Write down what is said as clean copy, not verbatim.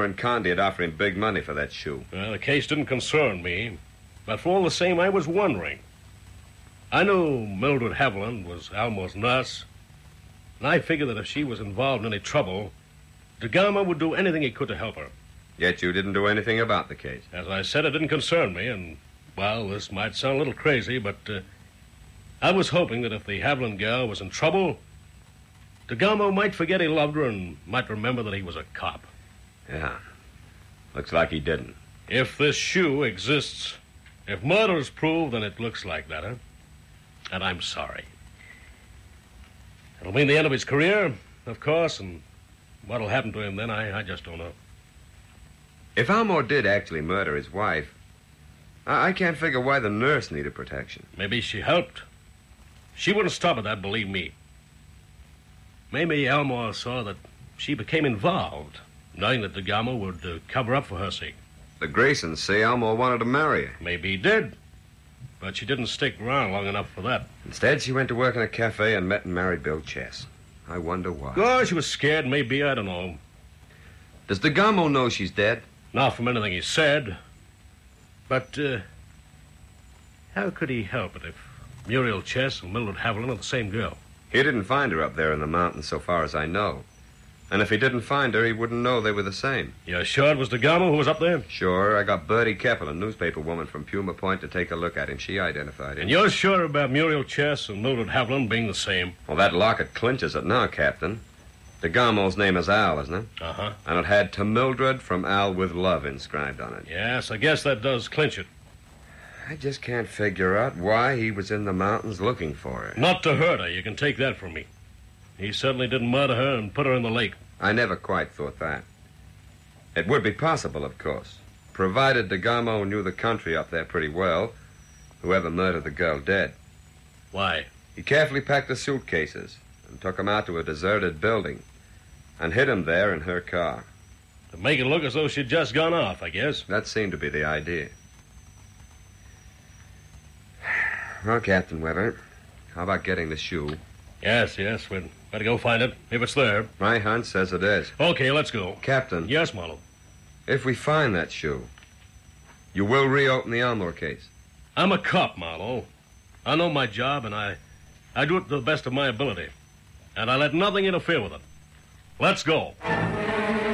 and Condi had offered him big money for that shoe. Well, the case didn't concern me, but for all the same, I was wondering. I knew Mildred Haviland was Almo's nurse, and I figured that if she was involved in any trouble, DeGarmo would do anything he could to help her. Yet you didn't do anything about the case. As I said, it didn't concern me, and, well, this might sound a little crazy, but I was hoping that if the Haviland girl was in trouble, DeGarmo might forget he loved her and might remember that he was a cop. Yeah. Looks like he didn't. If this shoe exists, if murder's proved, then it looks like that, huh? And I'm sorry. It'll mean the end of his career, of course, and what'll happen to him then, I just don't know. If Almo did actually murder his wife, I can't figure why the nurse needed protection. Maybe she helped. She wouldn't stop at that, believe me. Maybe Elmore saw that she became involved, knowing that DeGarmo would cover up for her sake. The Graysons say Elmore wanted to marry her. Maybe he did, but she didn't stick around long enough for that. Instead, she went to work in a cafe and met and married Bill Chess. I wonder why. Oh, she was scared, maybe, I don't know. Does DeGarmo know she's dead? Not from anything he said. But, how could he help it if Muriel Chess and Mildred Haviland are the same girl? He didn't find her up there in the mountains, so far as I know. And if he didn't find her, he wouldn't know they were the same. You're sure it was DeGarmo who was up there? Sure. I got Bertie Keppel, a newspaper woman from Puma Point, to take a look at him. She identified him. And you're sure about Muriel Chess and Mildred Haviland being the same? Well, that locket clinches it now, Captain. DeGarmo's name is Al, isn't it? Uh-huh. And it had "To Mildred from Al with love" inscribed on it. Yes, I guess that does clinch it. I just can't figure out why he was in the mountains looking for her. Not to hurt her, you can take that from me. He certainly didn't murder her and put her in the lake. I never quite thought that. It would be possible, of course, provided DeGarmo knew the country up there pretty well, whoever murdered the girl dead. Why? He carefully packed the suitcases and took them out to a deserted building and hid them there in her car. To make it look as though she'd just gone off, I guess. That seemed to be the idea. Well, Captain Weber, how about getting the shoe? Yes, we'd better go find it, if it's there. My hunch says it is. Okay, let's go. Captain. Yes, Marlowe. If we find that shoe, you will reopen the Elmore case. I'm a cop, Marlowe. I know my job, and I do it to the best of my ability. And I let nothing interfere with it. Let's go.